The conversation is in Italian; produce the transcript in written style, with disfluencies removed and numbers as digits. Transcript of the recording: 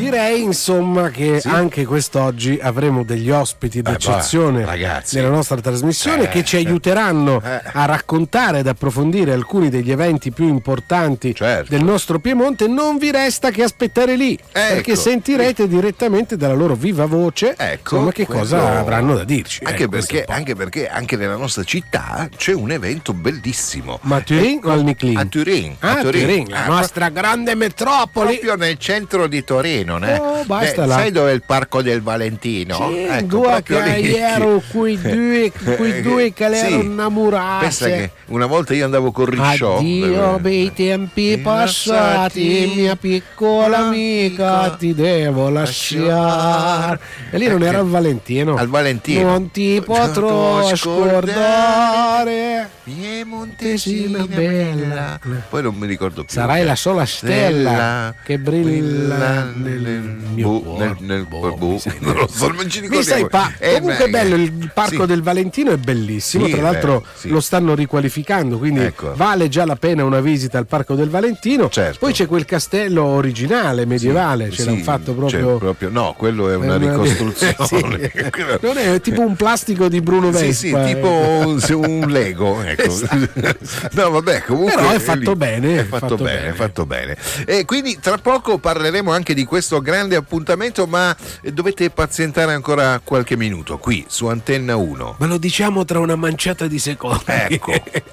direi insomma che anche quest'oggi avremo degli ospiti d'eccezione nella nostra trasmissione che ci aiuteranno a raccontare ed approfondire alcuni degli eventi più importanti del nostro Piemonte. Non vi resta che aspettare lì, perché sentirete direttamente dalla loro viva voce insomma che cosa avranno da dirci. Anche perché anche nella nostra città c'è un evento bellissimo. Ma a Turin o al Niclin? A Turin, la nostra grande metropoli, proprio nel centro di Torino, basta là. Sai dove è il Parco del Valentino? Due che erano quei due che erano innamorati. Pensa che una volta io andavo con Risciò. Addio bei tempi passati, mia piccola amica, ti devo lasciare. E lì non era il Valentino. Al Valentino. Non ti potrò scordare, Piemontesina bella. Poi non mi ricordo più. Sarai la sola stella che brilla nel mio cuore. Non lo so, non ci ricordo. Comunque è bello, il Parco del Valentino è bellissimo, tra l'altro lo stanno riqualificando, quindi vale già la pena una visita al Parco del Valentino. Poi c'è quel castello originale medievale, ce l'hanno fatto proprio. No, quello è una ricostruzione. Non è tipo un plastico di Bruno Vespa. Tipo un Lego, ecco. No, vabbè, comunque però è fatto bene. È fatto bene. E quindi tra poco parleremo anche di questo grande appuntamento, ma dovete pazientare ancora qualche minuto qui su Antenna 1. Ma lo diciamo tra una manciata di secondi. Ecco.